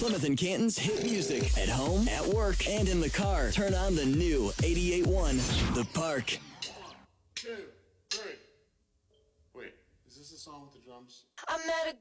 Plymouth and Canton's hit music. At home, at work, and in the car. Turn on the new 88.1 The Park. 1, 2, 3. Wait, is this the song with the drums? I met a